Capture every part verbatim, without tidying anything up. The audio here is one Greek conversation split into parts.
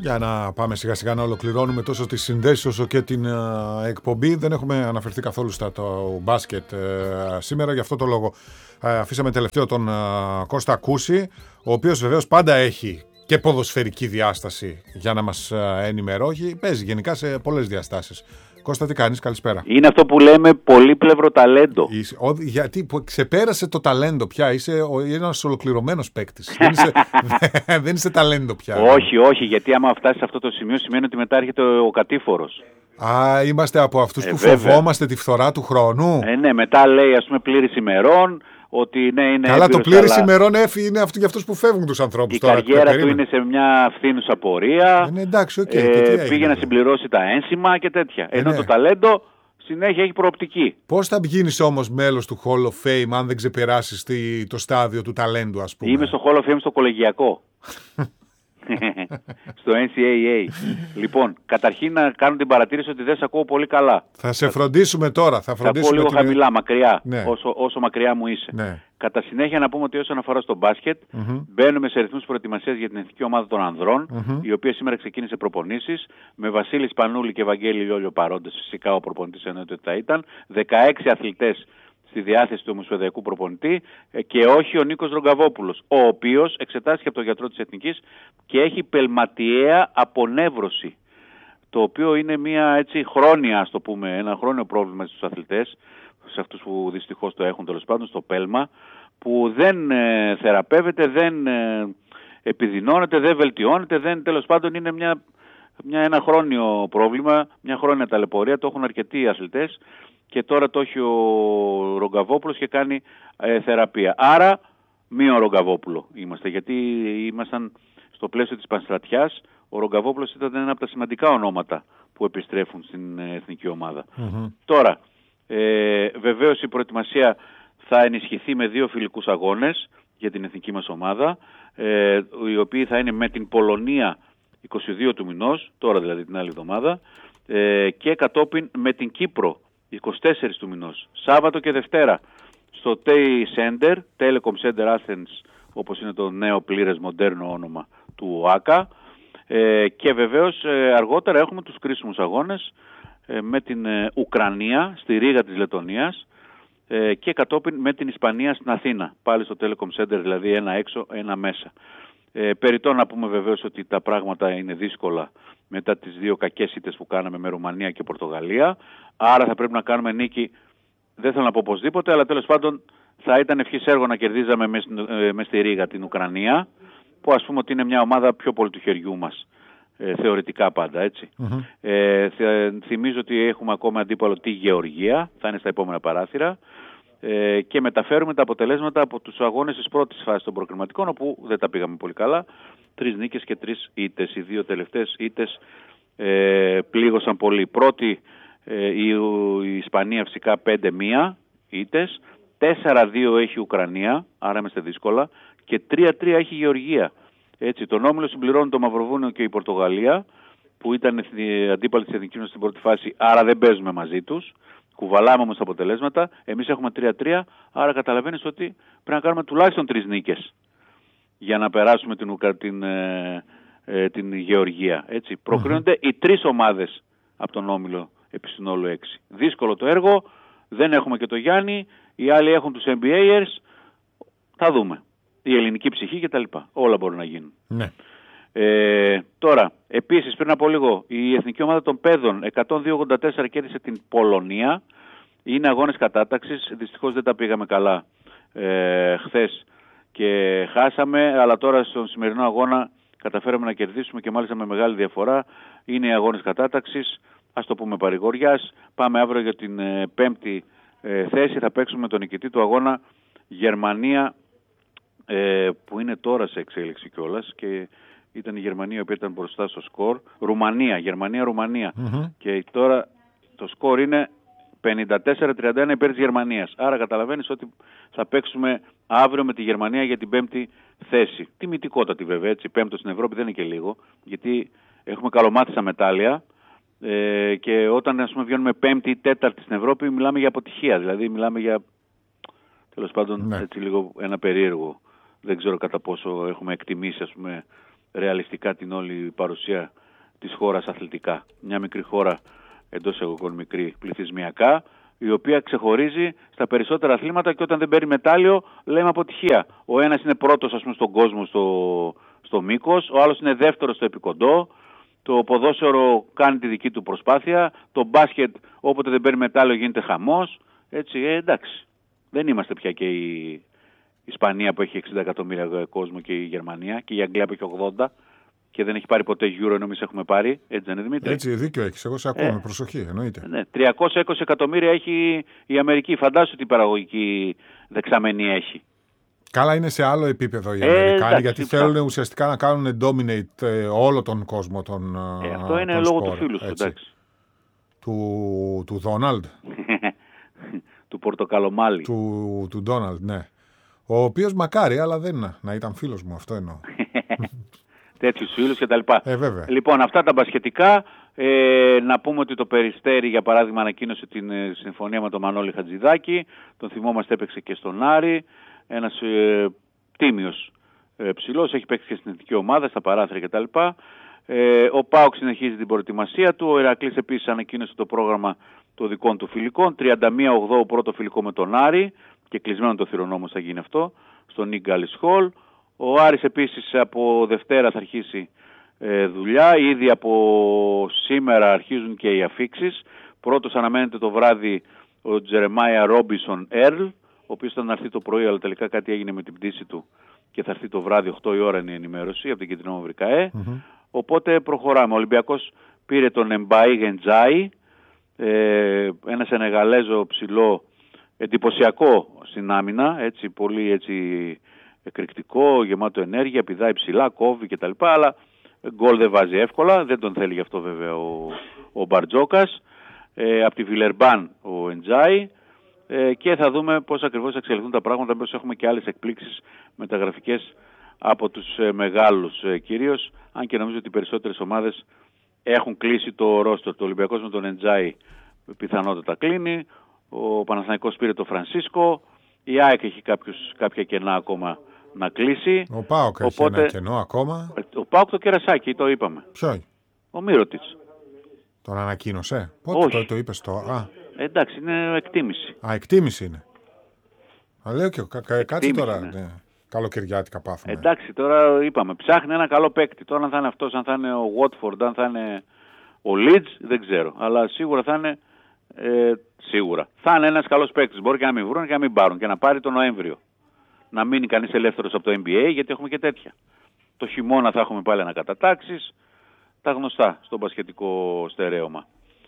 Για να πάμε σιγά σιγά να ολοκληρώνουμε τόσο τις συνδέσεις όσο και την uh, εκπομπή. Δεν έχουμε αναφερθεί καθόλου στα το μπάσκετ uh, σήμερα, γι' αυτό το λόγο uh, αφήσαμε τελευταίο τον uh, Κώστα Κούση, ο οποίος βεβαίως πάντα έχει και ποδοσφαιρική διάσταση για να μας uh, ενημερώσει. Παίζει γενικά σε πολλές διαστάσεις. Κώστα, τι κάνεις, καλησπέρα. Είναι αυτό που λέμε πολύπλευρο ταλέντο. Είσαι, ο, γιατί που ξεπέρασε το ταλέντο πια, είσαι ο, ένας ολοκληρωμένος παίκτης. δεν, είσαι, δεν είσαι ταλέντο πια. Όχι, όχι, γιατί άμα φτάσει σε αυτό το σημείο σημαίνει ότι μετά έρχεται ο, ο κατήφορος. Α, είμαστε από αυτούς ε, που βέβαια. φοβόμαστε τη φθορά του χρόνου. Ε, ναι, μετά λέει ας πούμε πλήρης ημερών. Ότι ναι, είναι καλά, έμπειρος, το πλήρης αλλά... ημερών είναι αυτό για αυτούς που φεύγουν τους ανθρώπους. Η τώρα, καριέρα του είναι σε μια φθήνουσα πορεία. Ε, ναι, εντάξει, okay, ε, πήγε να συμπληρώσει τα ένσημα και τέτοια. Ε, Ενώ ναι. το ταλέντο συνέχεια έχει προοπτική. Πώς θα γίνεις όμως μέλος του Hall of Fame αν δεν ξεπεράσεις το στάδιο του ταλέντου, ας πούμε? Είμαι στο Hall of Fame στο κολεγιακό. Στο εν σι έι έι. Λοιπόν, καταρχήν να κάνω την παρατήρηση ότι δεν σε ακούω πολύ καλά. Θα σε φροντίσουμε τώρα. Θα ακούω λίγο την... χαμηλά, μακριά, ναι. όσο, όσο μακριά μου είσαι. Ναι. Κατά συνέχεια να πούμε ότι όσον αφορά στο μπάσκετ, mm-hmm. μπαίνουμε σε ρυθμούς προετοιμασίας για την εθνική ομάδα των ανδρών, mm-hmm. η οποία σήμερα ξεκίνησε προπονήσεις, με Βασίλη Σπανούλη και Βαγγέλη Λιόλιο παρόντες, φυσικά ο προπονητής εννοείται ότι θα ήταν, δεκαέξι αθλητές στη διάθεση του ομοσπονδιακού προπονητή και όχι ο Νίκος Ρογκαβόπουλος, ο οποίος εξετάστηκε από τον γιατρό της Εθνικής και έχει πελματιαία απονεύρωση, το οποίο είναι μια έτσι χρόνια, ας το πούμε, ένα χρόνιο πρόβλημα στους αθλητές, σε αυτούς που δυστυχώς το έχουν τέλος πάντων, στο πέλμα, που δεν ε, θεραπεύεται, δεν ε, επιδεινώνεται, δεν βελτιώνεται, δεν, τέλος πάντων είναι μια, μια, ένα χρόνιο πρόβλημα, μια χρόνια ταλαιπωρία, το έχουν αρκετοί αθλητές και τώρα το έχει ο Ρογκαβόπουλος και κάνει ε, θεραπεία. Άρα μείον Ρογκαβόπουλο είμαστε, γιατί ήμασταν στο πλαίσιο της Πανστρατιάς, ο Ρογκαβόπουλος ήταν ένα από τα σημαντικά ονόματα που επιστρέφουν στην ε, εθνική ομάδα. Mm-hmm. Τώρα, Ε, βεβαίως η προετοιμασία θα ενισχυθεί με δύο φιλικούς αγώνες για την εθνική μας ομάδα, ε, οι οποίοι θα είναι με την Πολωνία είκοσι δύο του μηνός, τώρα δηλαδή την άλλη εβδομάδα, ε, και κατόπιν με την Κύπρο είκοσι τέσσερα του μηνός, Σάββατο και Δευτέρα, στο Tay Center, Telecom Center Athens, όπως είναι το νέο πλήρες μοντέρνο όνομα του ΟΑΚΑ, ε, και βεβαίως ε, αργότερα έχουμε τους κρίσιμους αγώνες με την Ουκρανία στη Ρήγα της Λετωνίας και κατόπιν με την Ισπανία στην Αθήνα, πάλι στο Telecom Center, δηλαδή ένα έξω, ένα μέσα. Ε, περιττό να πούμε βεβαίως ότι τα πράγματα είναι δύσκολα μετά τις δύο κακές ήττες που κάναμε με Ρουμανία και Πορτογαλία, άρα θα πρέπει να κάνουμε νίκη, δεν θέλω να πω οπωσδήποτε, αλλά τέλος πάντων θα ήταν ευχής έργο να κερδίζαμε μες, ε, μες στη Ρήγα την Ουκρανία, που ας πούμε ότι είναι μια ομάδα πιο πολύ του χεριού μας. Ε, θεωρητικά πάντα, έτσι. Mm-hmm. Ε, θυμίζω ότι έχουμε ακόμα αντίπαλο τη Γεωργία, θα είναι στα επόμενα παράθυρα, ε, και μεταφέρουμε τα αποτελέσματα από τους αγώνες της πρώτης φάσης των προκριματικών, όπου δεν τα πήγαμε πολύ καλά. Τρεις νίκες και τρεις ήττες. Οι δύο τελευταίες ήττες ε, πλήγωσαν πολύ. Πρώτη ε, η, η Ισπανία φυσικά πέντε μία ήττες, τέσσερα δύο έχει η Ουκρανία, άρα είμαστε δύσκολα, και τρία τρία έχει η Γεωργία. Έτσι, τον όμιλο συμπληρώνει το Μαυροβούνιο και η Πορτογαλία, που ήταν αντίπαλοι της εθνικής μας στην πρώτη φάση, άρα δεν παίζουμε μαζί τους. Κουβαλάμε όμως τα αποτελέσματα. Εμείς έχουμε τρία τρία, άρα καταλαβαίνεις ότι πρέπει να κάνουμε τουλάχιστον τρεις νίκες για να περάσουμε την, την, ε, ε, την Γεωργία. Έτσι, προκρίνονται mm-hmm. οι τρεις ομάδες από τον όμιλο επί συνόλου έξι. Δύσκολο το έργο, δεν έχουμε και το Γιάννη, οι άλλοι έχουν τους N B A'ers, θα δούμε. Η ελληνική ψυχή και τα λοιπά. Όλα μπορούν να γίνουν. Ναι. Ε, τώρα, επίσης πριν από λίγο, η εθνική ομάδα των παιδών εκατόν δύο ογδόντα τέσσερα κέρδισε την Πολωνία. Είναι αγώνες κατάταξης. Δυστυχώς δεν τα πήγαμε καλά ε, χθες και χάσαμε. Αλλά τώρα στον σημερινό αγώνα καταφέραμε να κερδίσουμε και μάλιστα με μεγάλη διαφορά. Είναι οι αγώνες κατάταξης. Ας το πούμε παρηγοριάς. Πάμε αύριο για την ε, πέμπτη ε, θέση. Θα παίξουμε με τον νικητή του αγώνα Γερμανία, Ε, που είναι τώρα σε εξέλιξη κιόλας, και ήταν η Γερμανία η οποία ήταν μπροστά στο σκορ. Ρουμανία, Γερμανία, Ρουμανία. Mm-hmm. Και τώρα το σκορ είναι πενήντα τέσσερα τριάντα ένα υπέρ της Γερμανίας. Άρα καταλαβαίνεις ότι θα παίξουμε αύριο με τη Γερμανία για την πέμπτη θέση. Τιμητικότατη βέβαια, έτσι, πέμπτο στην Ευρώπη δεν είναι και λίγο, γιατί έχουμε καλομάθησα μετάλλια ε, και όταν ας πούμε βγαίνουμε πέμπτη ή τέταρτη στην Ευρώπη μιλάμε για αποτυχία, δηλαδή μιλάμε για τέλος πάντων ναι. έτσι λίγο ένα περίεργο. Δεν ξέρω κατά πόσο έχουμε εκτιμήσει ας πούμε ρεαλιστικά την όλη παρουσία της χώρας αθλητικά. Μια μικρή χώρα, εντός εισαγωγικών μικρή πληθυσμιακά, η οποία ξεχωρίζει στα περισσότερα αθλήματα και όταν δεν παίρνει μετάλλιο λέμε αποτυχία. Ο ένας είναι πρώτος, ας πούμε, στον κόσμο στο, στο μήκος, ο άλλος είναι δεύτερος στο επικοντό, το ποδόσφαιρο κάνει τη δική του προσπάθεια, το μπάσκετ όποτε δεν παίρνει μετάλλιο γίνεται χαμός. Έτσι, ε, εντάξει, δεν είμαστε πια και η Ισπανία που έχει εξήντα εκατομμύρια κόσμο και η Γερμανία και η Αγγλία που έχει ογδόντα και δεν έχει πάρει ποτέ Euro ενώ εμείς έχουμε πάρει. Έτσι δεν είναι, Δημήτρη? Έτσι, δίκιο έχεις. Εγώ σε ακούω ε, με προσοχή, εννοείται. Ναι, τριακόσια είκοσι εκατομμύρια έχει η Αμερική. Φαντάσου τι παραγωγική δεξαμενή έχει. Καλά, είναι σε άλλο επίπεδο οι Αμερικάνοι, ε, εντάξει, γιατί τι θέλουν πρα... ουσιαστικά να κάνουν dominate ε, όλο τον κόσμο. Τον, ε, αυτό είναι τον λόγω σπορ, του φίλου σου, εντάξει. Του, του Δόναλντ. του Πορτοκαλομάλι. Του, του Ντόναλντ, ναι. Ο οποίος μακάρι, αλλά δεν είναι, να ήταν φίλος μου, αυτό εννοώ. Τέτοιους φίλους και τα λοιπά. Ε, βέβαια. Λοιπόν, αυτά τα μπασχετικά. Ε, να πούμε ότι το Περιστέρι, για παράδειγμα, ανακοίνωσε την ε, συμφωνία με τον Μανώλη Χατζηδάκη. Τον θυμόμαστε, έπαιξε και στον Άρη. Ένας ε, τίμιος ε, ψηλός, έχει παίξει και στην εθνική ομάδα, στα παράθυρα κτλ. Ε, ο ΠΑΟΚ συνεχίζει την προετοιμασία του. Ο Ηρακλής επίσης ανακοίνωσε το πρόγραμμα των δικών του φιλικών. τριάντα μία Οκτώβρη πρώτο φιλικό με τον Άρη και κλεισμένο το θυρών όμως θα γίνει αυτό στο Νίγκαλις Χολ. Ο Άρης επίσης από Δευτέρα θα αρχίσει ε, δουλειά. Ήδη από σήμερα αρχίζουν και οι αφίξεις. Πρώτος αναμένεται το βράδυ ο Τζερεμάια Ρόμπισον Έρλ, ο οποίος ήταν να έρθει το πρωί, αλλά τελικά κάτι έγινε με την πτήση του και θα έρθει το βράδυ, οκτώ η ώρα είναι η ενημέρωση από την Κεντρινό Μαυρικαέ. Mm-hmm. Οπότε προχωράμε. Ο Ολυμπιακός πήρε τον Εμπαΐ Γεντζάι, ε, ένα Σενεγαλέζο ψηλό, εντυπωσιακό στην άμυνα, έτσι, πολύ έτσι, εκρηκτικό, γεμάτο ενέργεια, πηδάει ψηλά, κόβει κτλ. Αλλά γκολ δεν βάζει εύκολα, δεν τον θέλει γι' αυτό βέβαια ο, ο Μπαρτζόκας. Ε, από τη Βιλερμπάν ο Εντζάι. Ε, και θα δούμε πώς ακριβώς εξελιχθούν τα πράγματα, μήπως έχουμε και άλλες εκπλήξεις μεταγραφικές από τους ε, μεγάλους ε, κυρίως, αν και νομίζω ότι οι περισσότερες ομάδες έχουν κλείσει το ρόστο. Το Ολυμπιακός με τον Εντζάι πιθανότατα κλείνει, ο Παναθηναϊκός πήρε το Φρανσίσκο, η ΑΕΚ έχει κάποιους, κάποια κενά ακόμα να κλείσει. Ο ΠΑΟΚ έχει ένα κενό ακόμα. Ο ΠΑΟΚ το κερασάκι, το είπαμε. Ποιο? Ο Μύρωτιτς. Τον ανακοίνωσε? Πότε Όχι. το, το είπες το? Α. Εντάξει, είναι εκτίμηση. Α, εκτίμηση είναι. Α, λέω και κα, κα, κάτσε τώρα. Ναι. Ναι. Καλοκαιριάτικα πάθουμε. Εντάξει, τώρα είπαμε, ψάχνει ένα καλό παίκτη. Τώρα αν θα είναι αυτός, αν θα είναι ο Watford, αν θα είναι ο Leeds, δεν ξέρω. Αλλά σίγουρα θα είναι, ε, σίγουρα. Θα είναι ένας καλός παίκτης. Μπορεί και να μην βρουν και να μην πάρουν και να πάρει τον Νοέμβριο. Να μείνει κανείς ελεύθερος από το N B A, γιατί έχουμε και τέτοια. Το χειμώνα θα έχουμε πάλι ανακατατάξεις. Τα γνωστά στο μπασκετικό στερέωμα.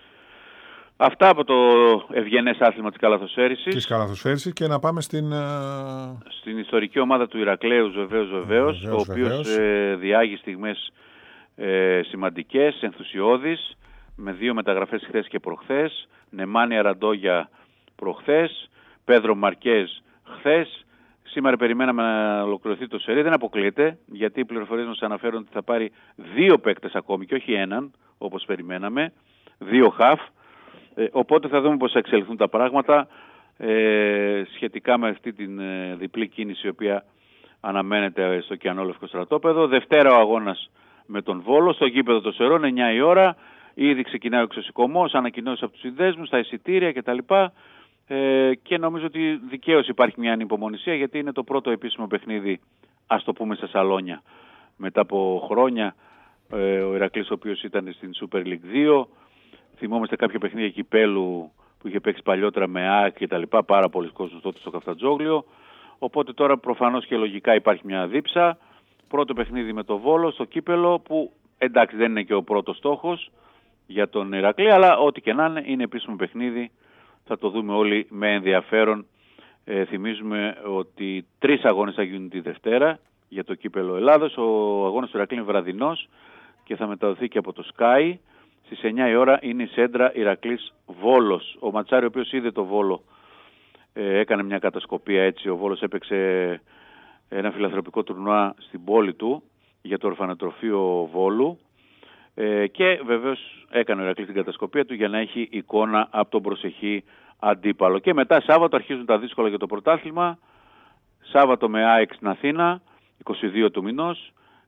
Αυτά από το ευγενές άθλημα της καλαθοσφαίρισης. Της καλαθοσφαίρισης και να πάμε στην... Στην ιστορική ομάδα του Ηρακλέους βεβαίως βεβαίως, ο οποίος ε, διάγει στιγμές ε, σημαντικές, ενθουσιώδεις, με δύο μεταγραφές χθες και προχθές, Νεμάνια Ραντόγια προχθές, Πέδρο Μαρκέζ χθες. Σήμερα περιμέναμε να ολοκληρωθεί το σερί, δεν αποκλείεται, γιατί οι πληροφορίες μας αναφέρουν ότι θα πάρει δύο παίκτες ακόμη και όχι έναν, όπως περιμέναμε, δύο χαφ. Ε, οπότε θα δούμε πώς θα εξελιχθούν τα πράγματα ε, σχετικά με αυτή την ε, διπλή κίνηση η οποία αναμένεται στο Κιανόλευκο στρατόπεδο. Δευτέρα ο αγώνας με τον Βόλο, στο γήπεδο των Σερών, εννιά η ώρα. Ήδη ξεκινάει ο εξωσυκωμός, ανακοινώσεις από τους συνδέσμους, τα εισιτήρια κτλ. Ε, και νομίζω ότι δικαίως υπάρχει μια ανυπομονησία, γιατί είναι το πρώτο επίσημο παιχνίδι, ας το πούμε, στα σαλόνια. Μετά από χρόνια, ε, ο Ηρακλής ο οποίος ήταν στην Super League δύο, θυμόμαστε κάποια παιχνίδια κυπέλου που είχε παίξει παλιότερα με ΑΕΚ και τα λοιπά, πάρα πολλοί κόσμος τότε στο Καφτατζόγλιο. Οπότε τώρα προφανώς και λογικά υπάρχει μια δίψα. Πρώτο παιχνίδι με το Βόλο στο κύπελο, που εντάξει δεν είναι και ο πρώτος στόχος για τον Ηρακλή, αλλά ό,τι και να είναι, είναι επίσημο παιχνίδι. Θα το δούμε όλοι με ενδιαφέρον. Ε, θυμίζουμε ότι τρεις αγώνες θα γίνουν τη Δευτέρα για το κύπελο Ελλάδος. Ο αγώνας του Ηρακλή είναι βραδινός και θα μεταδοθεί και από το Sky. Στις εννιά η ώρα είναι η Σέντρα Ηρακλής Βόλος. Ο Ματσάρη, ο οποίος είδε το Βόλο, ε, έκανε μια κατασκοπία έτσι. Ο Βόλος έπαιξε ένα φιλανθρωπικό τουρνουά στην πόλη του για το ορφανοτροφείο Βόλου. Ε, και βεβαίως έκανε ο Ηρακλής την κατασκοπία του για να έχει εικόνα από τον προσεχή αντίπαλο. Και μετά Σάββατο αρχίζουν τα δύσκολα για το πρωτάθλημα. Σάββατο με ΑΕΚ στην Αθήνα, είκοσι δύο του μηνός.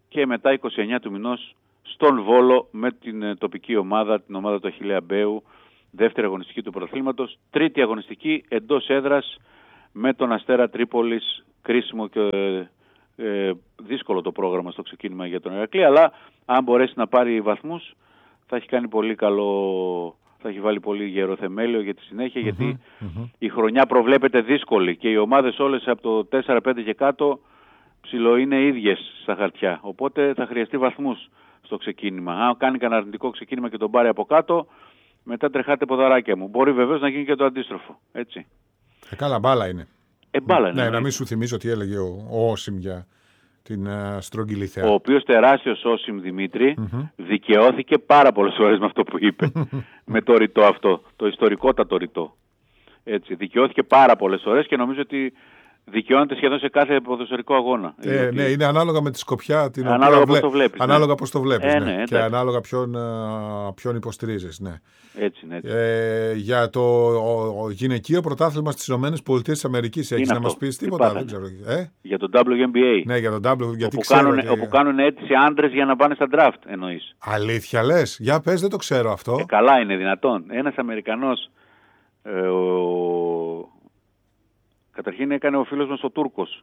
και μετά είκοσι εννέα του μηνός στον Βόλο με την τοπική ομάδα, την ομάδα του Αχιλλέα Μπέου, δεύτερη αγωνιστική του πρωταθλήματος, τρίτη αγωνιστική εντός έδρας με τον Αστέρα Τρίπολης, κρίσιμο και ε, δύσκολο το πρόγραμμα στο ξεκίνημα για τον Ηρακλή, αλλά αν μπορέσει να πάρει βαθμούς θα έχει κάνει πολύ καλό, θα έχει βάλει πολύ γερό θεμέλιο για τη συνέχεια, mm-hmm, γιατί mm-hmm. η χρονιά προβλέπεται δύσκολη και οι ομάδες όλες από το τέσσερα πέντε και κάτω ψηλό είναι ίδιες στα χαρτιά, οπότε θα χρειαστεί βαθμούς στο ξεκίνημα. Αν κάνει κανένα αρνητικό ξεκίνημα και τον πάρει από κάτω, μετά τρεχάτε ποδαράκια μου. Μπορεί βεβαίως να γίνει και το αντίστροφο, έτσι. Ε, καλά μπάλα είναι. Ε, μπάλα είναι. Ναι, ναι, να μην σου θυμίζω τι έλεγε ο, ο Όσιμ για την uh, στρογγυλή θέα. Ο οποίος τεράστιος Όσιμ Δημήτρη mm-hmm. δικαιώθηκε πάρα πολλές φορές με αυτό που είπε. με το ρητό αυτό, το ιστορικότατο ρητό. Έτσι, δικαιώθηκε πάρα πολλές φορές και νομίζω ότι δικαιώνεται σχεδόν σε κάθε ποδοσφαιρικό αγώνα. Ε, δηλαδή, ναι, είναι ανάλογα με τη σκοπιά την ανάλογα οποία πώς βλέπεις. Ανάλογα πώς το βλέπεις. Ε, ναι. ναι, και ανάλογα ποιον, ποιον υποστηρίζεις. Ναι. Έτσι, ναι, έτσι. Ε, για το ο, ο γυναικείο πρωτάθλημα στις ΗΠΑ έχεις να μας πεις τίποτα? Δεν ξέρω. Ε? Για το ντάμπλιου εν μπι έι. Ναι, για το ντάμπλιου, γιατί όπου, ξέρω κάνουν, και... όπου κάνουν αίτηση άντρες για να πάνε στα draft, εννοείς. Αλήθεια λες? Για πες, δεν το ξέρω αυτό. Ε, καλά είναι δυνατόν. Ένας Αμερικανός, ε, ο... καταρχήν έκανε ο φίλος μας ο Τούρκος.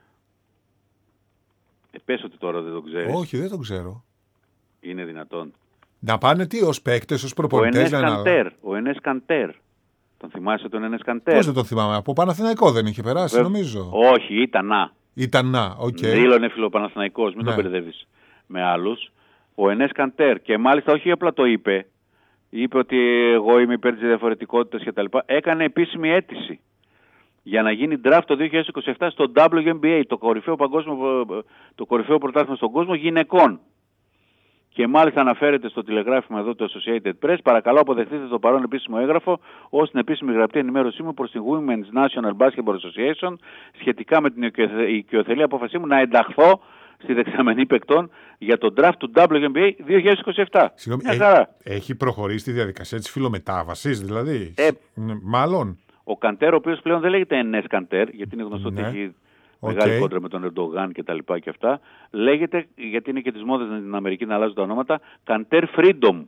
Ε, πες ότι τώρα δεν το ξέρεις. Όχι, δεν το ξέρω. Είναι δυνατόν. Να πάνε τι, ως παίκτες, ως προπονητές? Ο Ενές Καντέρ. Ο Ενές Καντέρ. Τον θυμάσαι τον Ενές Καντέρ? Πώς δεν τον θυμάμαι? Από Παναθηναϊκό δεν είχε περάσει, Βε... νομίζω. Όχι, ήταν να. Ήταν να, οκ. Okay. Δήλωνε φιλοπαναθηναϊκός, μην ναι. τον μπερδεύεις με άλλους. Ο Ενές Καντέρ. Και μάλιστα όχι απλά το είπε. Είπε ότι εγώ είμαι υπέρ της διαφορετικότητας κτλ. Έκανε επίσημη αίτηση για να γίνει draft το δύο χιλιάδες είκοσι επτά στο ντάμπλιου εν μπι έι, το κορυφαίο, παγκόσμιο, το κορυφαίο πρωτάθλημα στον κόσμο γυναικών. Και μάλιστα αναφέρεται στο τηλεγράφημα εδώ του Associated Press, παρακαλώ αποδεχτείτε το παρόν επίσημο έγγραφο ως την επίσημη γραπτή ενημέρωσή μου προς την Women's National Basketball Association σχετικά με την οικειοθελή απόφασή μου να ενταχθώ στη δεξαμενή παικτών για το draft του ντάμπλιου εν μπι έι δύο χιλιάδες είκοσι επτά. Συγγνώμη, έχει, έχει προχωρήσει τη διαδικασία της φιλομετάβασης, δηλαδή, ε, μάλλον. Ο Καντέρ, ο οποίος πλέον δεν λέγεται Ενές Καντέρ, γιατί είναι γνωστό ναι. ότι έχει μεγάλη okay. κόντρα με τον Ερντογάν και τα λοιπά και αυτά, λέγεται, γιατί είναι και τις μόδες στην Αμερική να αλλάζουν τα ονόματα, Καντέρ Freedom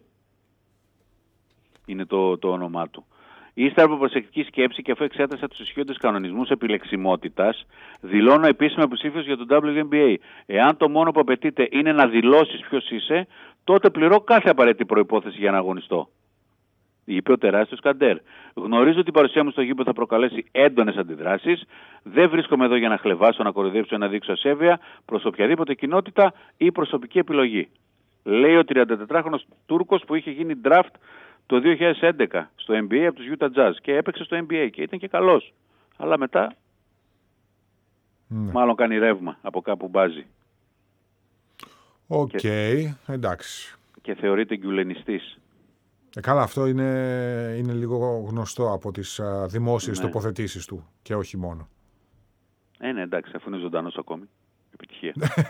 είναι το, το όνομά του. Ύστερα από προσεκτική σκέψη και αφού εξέτασα τους ισχύοντες κανονισμούς επιλεξιμότητας, δηλώνω επίσημα υποψήφιος για τον ντάμπλιου εν μπι έι. Εάν το μόνο που απαιτείται είναι να δηλώσεις ποιος είσαι, τότε πληρώ κάθε απαραίτητη προϋπόθεση για να αγωνιστώ. Είπε ο τεράστιος Καντέρ. Γνωρίζω ότι η παρουσία μου στο γήπεδο θα προκαλέσει έντονες αντιδράσεις. Δεν βρίσκομαι εδώ για να χλεβάσω, να κοροϊδέψω, να δείξω ασέβεια προς οποιαδήποτε κοινότητα ή προσωπική επιλογή. Λέει ο τριαντατετράχρονος Τούρκος που είχε γίνει draft το δύο χιλιάδες έντεκα στο εν μπι έι από τους Utah Jazz και έπαιξε στο εν μπι έι και ήταν και καλός. Αλλά μετά ναι. μάλλον κάνει ρεύμα από κάπου μπάζει. Οκ, okay, και... εντάξει. Και θεωρείται γκουλενιστής. Ε, καλά, αυτό είναι, είναι λίγο γνωστό από τις α, δημόσιες ναι. τοποθετήσεις του και όχι μόνο. Ε, ναι, εντάξει, αφού είναι ζωντανός ακόμη. Επιτυχία.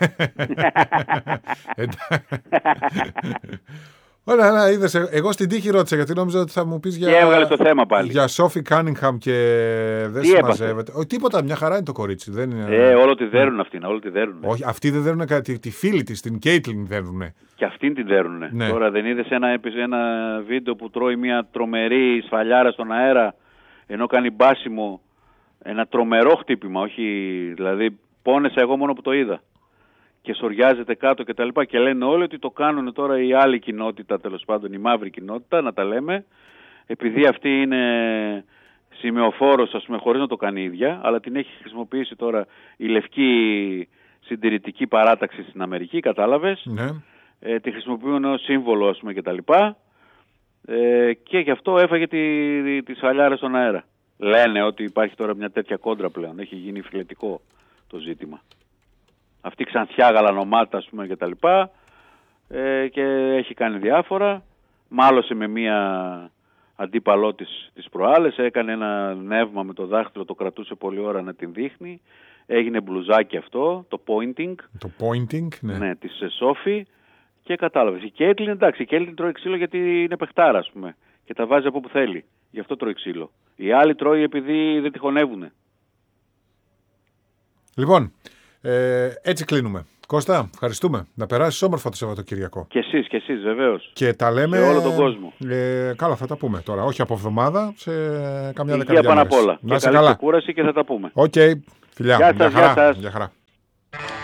Ωραία, ναι, είδες, εγώ στην τύχη ρώτησα γιατί νόμιζα ότι θα μου πεις για, και έβγαλε το θέμα πάλι. Για Σόφι Κάνιγχαμ και δεν συμμαζεύεται. Όχι, τίποτα, μια χαρά είναι το κορίτσι. Δεν είναι... Ε, όλο τη δέρουν αυτήν, όλο τη δέρουν. Όχι, αυτοί δεν δέρουν κάτι, τη φίλη της, την Κέιτλιν δέρουν. Και αυτήν την δέρουν. Ναι. Τώρα δεν είδες ένα, ένα βίντεο που τρώει μια τρομερή σφαλιάρα στον αέρα ενώ κάνει μπάσιμο, ένα τρομερό χτύπημα, όχι, δηλαδή πόνεσα εγώ μόνο που το είδα. Και σοριάζεται κάτω και τα λοιπά και λένε όλοι ότι το κάνουν τώρα η άλλη κοινότητα, τέλος πάντων η μαύρη κοινότητα, να τα λέμε, επειδή αυτή είναι σημεοφόρος, ας πούμε, χωρίς να το κάνει ίδια, αλλά την έχει χρησιμοποιήσει τώρα η λευκή συντηρητική παράταξη στην Αμερική, κατάλαβες, ναι. ε, τη χρησιμοποιούν ως σύμβολο, ας πούμε, και τα λοιπά, ε, και γι' αυτό έφαγε τη, τη, τη σφαλιάρα στον αέρα. Λένε ότι υπάρχει τώρα μια τέτοια κόντρα πλέον, έχει γίνει φιλετικό το ζήτημα. Αυτή ξανθιά γαλανομάτα, ας πούμε, και τα λοιπά, ε, και έχει κάνει διάφορα. Μάλωσε με μία αντίπαλό της τις προάλλες, έκανε ένα νεύμα με το δάχτυλο, το κρατούσε πολλή ώρα να την δείχνει. Έγινε μπλουζάκι αυτό, το pointing. Το pointing, ναι. Ναι, της Σόφι και κατάλαβες. Η Κέιτλιν, εντάξει, η Κέιτλιν τρώει ξύλο γιατί είναι παιχτάρα, ας πούμε, και τα βάζει από όπου θέλει. Γι' αυτό τρώει ξύλο. Οι άλλοι τρώει επειδή δεν τη χωνεύουνε. Λοιπόν, Ε, έτσι κλείνουμε. Κώστα, ευχαριστούμε. Να περάσεις όμορφα το Σαββατοκυριακό. Και εσείς, και εσείς, βεβαίως. Και τα λέμε. Σε όλο τον κόσμο. Ε, καλά, θα τα πούμε τώρα. Όχι από εβδομάδα, σε καμιά Υγεία δεκαετία. πάνω απ' όλα. Να και καλή ξεκούραση και θα τα πούμε. Οκ. Okay. Φιλιά. Γεια σας, Γεια χαρά. γεια σας. Γεια χαρά.